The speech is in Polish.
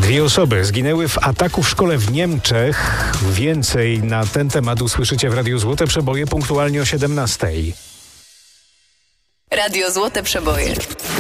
2 osoby zginęły w ataku w szkole w Niemczech. Więcej na ten temat usłyszycie w Radiu Złote Przeboje punktualnie o 17:00. Radio Złote Przeboje.